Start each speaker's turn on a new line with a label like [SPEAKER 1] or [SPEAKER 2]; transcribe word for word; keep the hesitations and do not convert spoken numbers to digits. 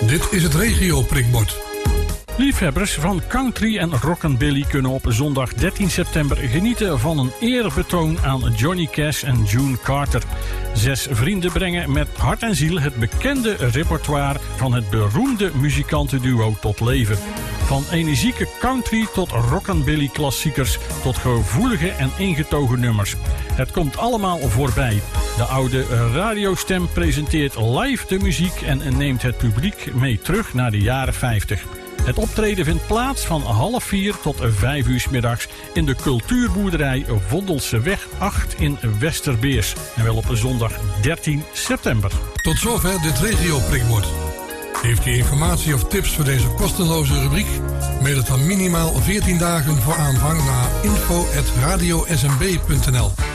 [SPEAKER 1] Dit is het regio prikbord.
[SPEAKER 2] Liefhebbers van country en rockabilly kunnen op zondag dertien september genieten van een eerbetoon aan Johnny Cash en June Carter. Zes vrienden brengen met hart en ziel het bekende repertoire van het beroemde muzikantenduo tot leven. Van energieke country tot rockabilly klassiekers tot gevoelige en ingetogen nummers. Het komt allemaal voorbij. De oude radiostem presenteert live de muziek en neemt het publiek mee terug naar de jaren vijftig. Het optreden vindt plaats van half vier tot vijf uur 's middags in de cultuurboerderij Vondelseweg acht in Westerbeers. En wel op zondag dertien september.
[SPEAKER 1] Tot zover dit regio prikbord. Heeft u informatie of tips voor deze kostenloze rubriek? Mail het dan minimaal veertien dagen voor aanvang naar info at radio s m b punt n l.